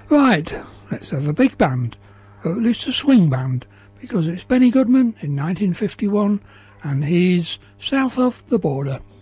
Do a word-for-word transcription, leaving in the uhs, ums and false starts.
Right, let's have a big band, or at least a swing band, because it's Benny Goodman in nineteen fifty-one, and he's South of the Border.